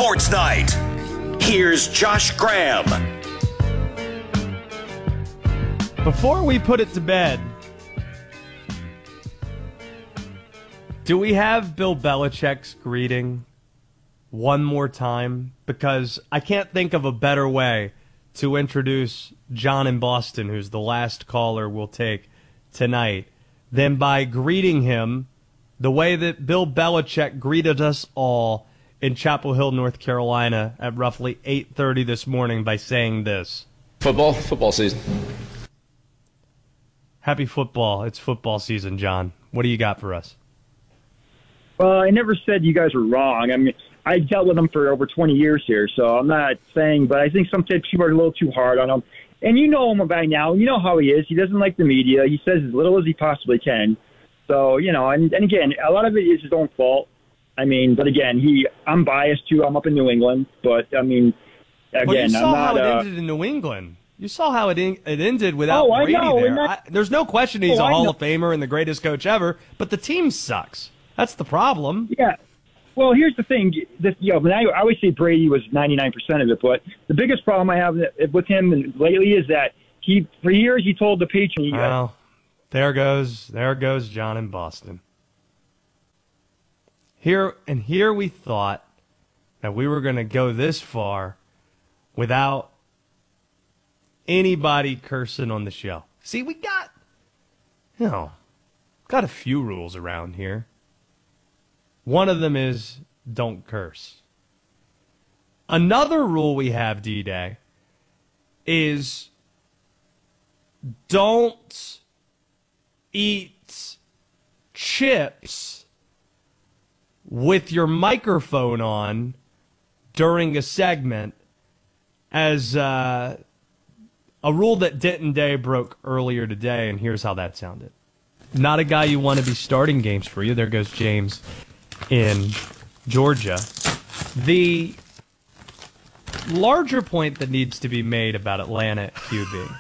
Sports Night. Here's Josh Graham. Before we put it to bed, do we have Bill Belichick's greeting one more time? Because I can't think of a better way to introduce John in Boston, who's the last caller we'll take tonight, than by greeting him the way that Bill Belichick greeted us all in Chapel Hill, North Carolina at roughly 8:30 this morning by saying this. Football season. Happy football. It's football season, John. What do you got for us? Well, I never said you guys were wrong. I mean, I dealt with him for over 20 years here, so I'm not saying, but I think sometimes people are a little too hard on him. And you know him by now. You know how he is. He doesn't like the media. He says as little as he possibly can. So, you know, and again, a lot of it is his own fault. I mean, but again, I'm biased too. I'm up in New England, but I mean, again, well, you saw I'm not. How it ended in New England. You saw how it ended without Brady there. There's no question he's a Hall of Famer and the greatest coach ever, but the team sucks. That's the problem. Yeah. Well, here's the thing. I always say Brady was 99% of it, but the biggest problem I have with him lately is that for years he told the Patriots. Well, there goes John in Boston. Here we thought that we were going to go this far without anybody cursing on the show. See, we got a few rules around here. One of them is don't curse. Another rule we have, D-Day, is don't eat chips with your microphone on during a segment, as a rule that Denton Day broke earlier today, and here's how that sounded. Not a guy you want to be starting games for you. There goes James in Georgia. The larger point that needs to be made about Atlanta QB.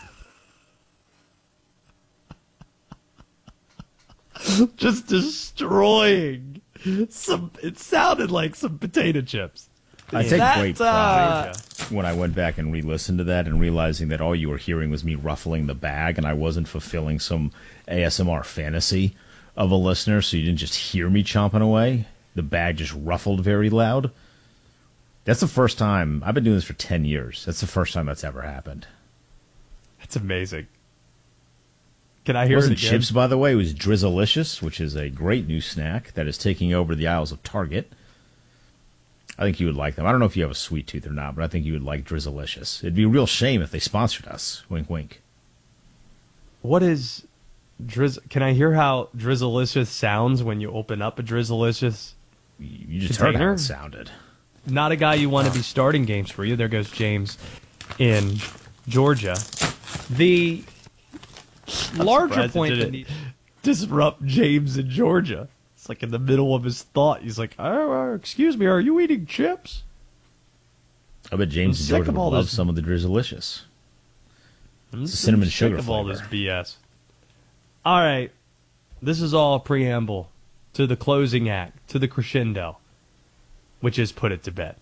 Just destroying it sounded like some potato chips. I take great pride when I went back and re-listened to that and realizing that all you were hearing was me ruffling the bag and I wasn't fulfilling some ASMR fantasy of a listener, so you didn't just hear me chomping away. The bag just ruffled very loud. That's the first time. I've been doing this for 10 years. That's the first time that's ever happened. That's amazing. Can I hear it wasn't again? Chips, by the way. It was Drizzlicious, which is a great new snack that is taking over the aisles of Target. I think you would like them. I don't know if you have a sweet tooth or not, but I think you would like Drizzlicious. It'd be a real shame if they sponsored us. Wink, wink. What is Can I hear how Drizzlicious sounds when you open up a Drizzlicious? You just heard how it sounded. Not a guy you want to be starting games for you. There goes James in Georgia. The larger point that disrupt James in Georgia. It's like in the middle of his thought. He's like, excuse me, are you eating chips? I bet James in Georgia would love some of the Drizzlicious. It's a cinnamon sugar flavor. All this BS. All right. This is all a preamble to the closing act, to the crescendo, which is put it to bed.